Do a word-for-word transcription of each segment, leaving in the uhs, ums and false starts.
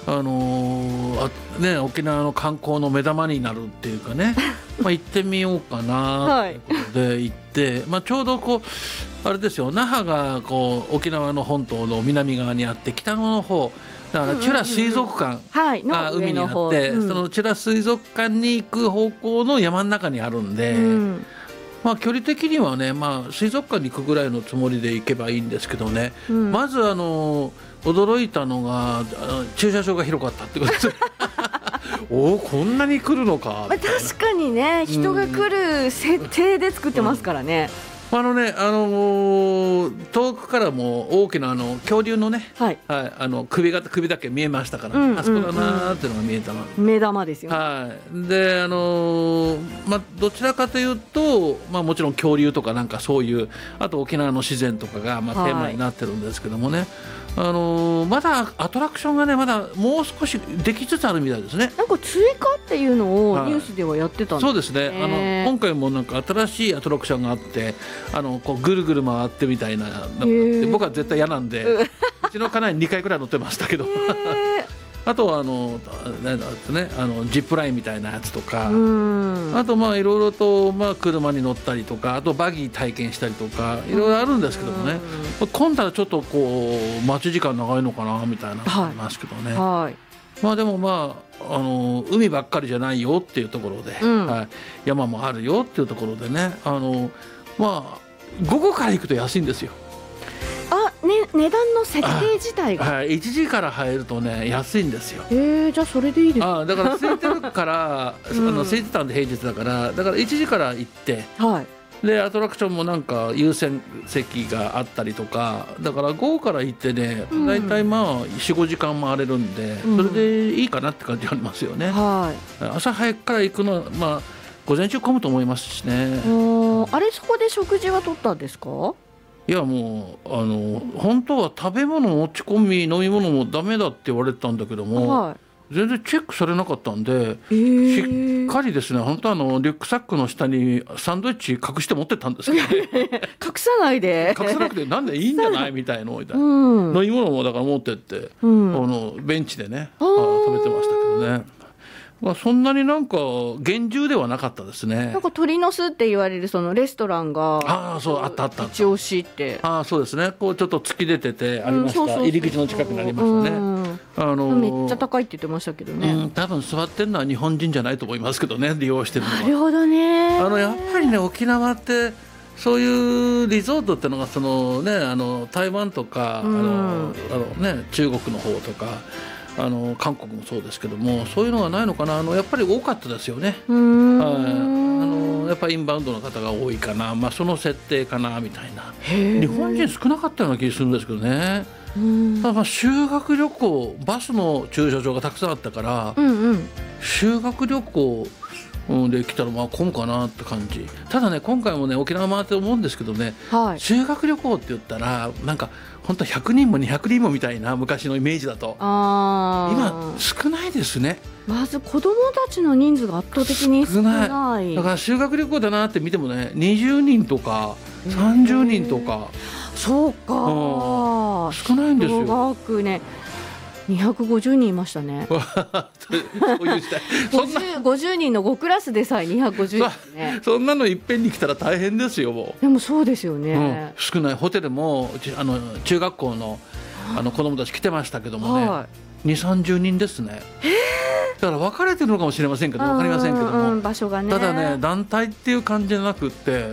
あのーあね、沖縄の観光の目玉になるっていうかねまあ行ってみようかなということで行って、まあ、ちょうどこうあれですよ、那覇がこう沖縄の本島の南側にあって、北の方だから美ら水族館が海にあって、その美ら水族館に行く方向の山の中にあるんで、うん、まあ、距離的にはね、まあ、水族館に行くぐらいのつもりで行けばいいんですけどね、うん、まずあの驚いたのが駐車場が広かったってことですおお、こんなに来るのか。 確かにね、人が来る設定で作ってますからね、 うん、あのね、あのー、遠くからも大きなあの恐竜のね、はいはい、あの 首, が首だけ見えましたから、うんうんうん、あそこだなーっていうのが見えたの。 目玉ですよね、 はい、で、あのーまあ、どちらかというと、まあ、もちろん恐竜とかなんかそういう、あと沖縄の自然とかがまあテーマになってるんですけどもね、はい、あのー、まだアトラクションがね、まだもう少しできつつあるみたいですね。 なんか追加っていうのをニュースではやってたんですね、はい、そうですね、 あの今回もなんか新しいアトラクションがあって、あのこうぐるぐる回ってみたいなのがあって、僕は絶対嫌なんでうちの家内にかいくらい乗ってましたけどあとはあのなんだってね、あのジップラインみたいなやつとか、あとまあいろいろとまあ車に乗ったりとか、あとバギー体験したりとか、いろいろあるんですけどもね、今度はちょっとこう待ち時間長いのかなみたいなのありますけどね、はいはい、まあでもまあ、あの海ばっかりじゃないよっていうところで、うん、はい、山もあるよっていうところでね、あのまあ午後から行くと安いんですよ。 あ、ね、値段の設定自体が、 はい、いちじから入るとね安いんですよ。 えー、じゃあそれでいいですか。 あ、だから空いてるから、うん、あの空いてたんで平日だから、だからいちじから行って、はい、でアトラクションもなんか優先席があったりとか、だから午後から行ってね、うん、だいたいまあ よん,ご 時間回れるんで、それでいいかなって感じありますよね、はい、朝早くから行くのはまあ午前中混むと思いますしね。 あれ、そこで食事は取ったんですか。 いや、もうあの本当は食べ物持ち込み飲み物もダメだって言われてたんだけども、はい、全然チェックされなかったんで、えー、しっかりですね、本当はあのリュックサックの下にサンドイッチ隠して持ってたんですけど、ね、 隠さないで隠さなくてなんでいいんじゃないみたいのみたいな、うん、飲み物もだから持ってって、うん、あのベンチでね、食べてましたけどね。まあ、そんなになんか厳重ではなかったですね。 なんか鳥の巣って言われるそのレストランが、 ああ、そう、あったあったあった、 一押しって、 ああ、そうですね、こうちょっと突き出ててありました、うん、そうそうそうそう、入り口の近くにありましたね、うん、 あのー、めっちゃ高いって言ってましたけどね、 うん、多分座ってるのは日本人じゃないと思いますけどね、利用してるのは。 なるほどね。 あのやっぱりね、沖縄ってそういうリゾートっていうのがその、ね、あの台湾とか、うん、あのあの、ね、中国の方とかあの韓国もそうですけども、そういうのがないのかな。あのやっぱり多かったですよね。うーん、はい、あのやっぱりインバウンドの方が多いかな、まあ、その設定かなみたいな。日本人少なかったような気がするんですけどね。うん、ただまあ修学旅行、バスの駐車場がたくさんあったから、うんうん、修学旅行で来たらまあ混むかなって感じ。ただね、今回もね沖縄回って思うんですけどね、はい、修学旅行って言ったらなんか本当ひゃくにんもにひゃくにんもみたいな昔のイメージだと、あ、今少ないですね。 まず子どもたちの人数が圧倒的に少ない。少ない。 だから修学旅行だなって見てもね、にじゅうにんとかさんじゅうにんとか、 そうか、 少ないんですよ。 小学ねにひゃくごじゅうにんいましたね。 そういう時代そんな 50, ごじゅうにんのごクラスでさえにひゃくごじゅうにんですね。 そんなのいっぺんに来たら大変ですよ。もうでもそうですよね、 うん、少ない。ホテルもあの中学校 の, あの子どもたち来てましたけどもね、はい、にじゅう、さんじゅうにんですね。だから分かれてるのかもしれませんけど、分かりませんけども、うん、 場所がね、 ただね団体っていう感じじゃなくって、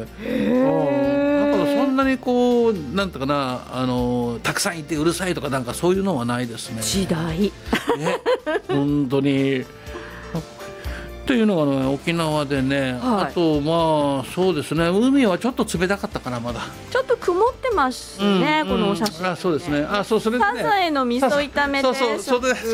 へ、うん、だからそんなにこうなんとかな、あのたくさんいてうるさいとかなんかそういうのはないですね。 時代、ね、 本当にというのが、ね、沖縄でね、はい、あとまあそうですね、海はちょっと冷たかったかな。まだちょっと曇ってますね、うん、このお写真、ね、 あ、そうですね。あ、そう、それでね、 サザエの味噌炒め定食、 そうそう、そうです。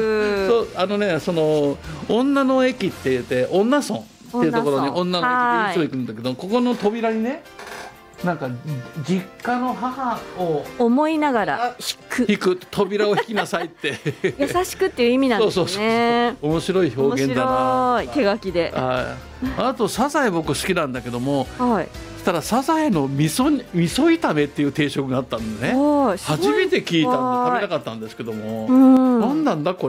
そう、あのね、その女の駅って言って女村っていうところに女の駅でいつも行くんだけど、ここの扉にね、なんか実家の母を思いながら引く引く扉を引きなさいって優しくっていう意味なんですね。 そうそうそう、面白い表現だな。 面白い手書きで、 はい、あとサザエ僕好きなんだけども、はい、そしたらサザエの味噌味噌炒めっていう定食があったんでね、初めて聞いたんで食べなかったんですけども、なんなんだこれ